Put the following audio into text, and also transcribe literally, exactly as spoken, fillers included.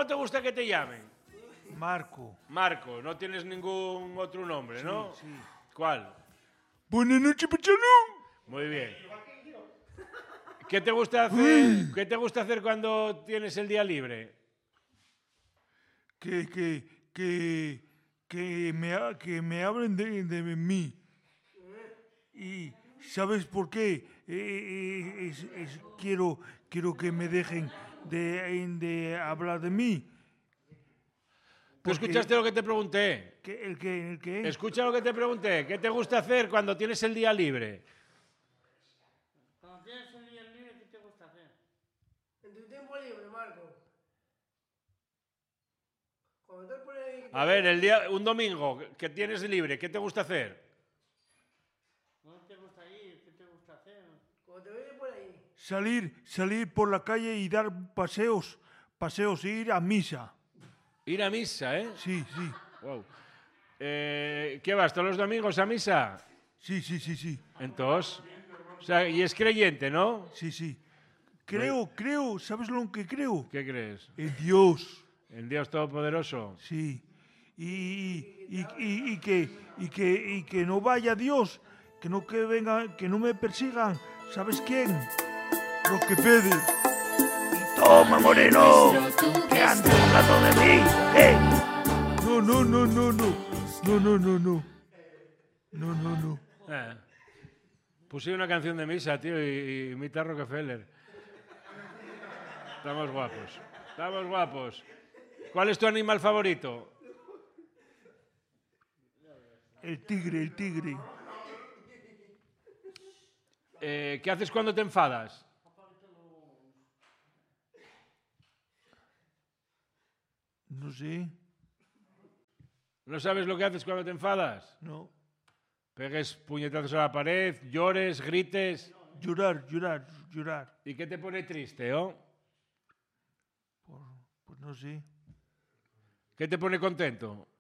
te gusta que te llamen? Marco. Marco, no tienes ningún otro nombre, ¿no? Sí. ¿Cuál? Buenas noches, Pachano. Muy bien. ¿Qué te gusta hacer, ¿qué te gusta hacer cuando tienes el día libre? Que, que, que, que, me, ha- que me hablen de, de mí. Y ¿sabes por qué? Eh, eh, es- es- quiero, quiero que me dejen de, de hablar de mí. ¿Tú escuchaste lo que te pregunté? ¿Qué, ¿El qué? ¿El qué? Escucha lo que te pregunté. ¿Qué te gusta hacer cuando tienes el día libre? Cuando tienes un día libre, ¿qué te gusta hacer? En tu tiempo libre, Marco. Cuando te pones ahí... A ver, el día, un domingo que tienes libre, ¿qué te gusta hacer? ¿Dónde te gusta ir? ¿Qué te gusta hacer? Cuando te ves por ahí. Salir, salir por la calle y dar paseos, paseos, ir a misa. Ir a misa, ¿eh? Sí, sí, Wow. Eh, ¿Qué vas todos los domingos a misa? sí, sí, sí, sí, Entonces, o sea, y es creyente, ¿no? sí, sí. Creo, creo, ¿sabes lo que creo? ¿Qué crees? En Dios, ¿En Dios Todopoderoso? sí. Y, y, y, y que, y, que, y que no vaya Dios, que no que venga, que no me persigan. ¿Sabes quién? Los que pede. Toma, Moreno, que andas hablando de mí, ¿eh? No, no, no, no, no. No, no, no, no. No, no, no. Eh. Puse una canción de misa, tío, y, y imita a Rockefeller. Estamos guapos. Estamos guapos. ¿Cuál es tu animal favorito? El tigre, el tigre. Eh, ¿Qué haces cuando te enfadas? No sé, ¿No sabes lo que haces cuando te enfadas? no. Pegues puñetazos a la pared, llores, grites. Llorar, llorar, llorar. ¿Y qué te pone triste, oh? Por- pues no sé. ¿Qué te pone contento?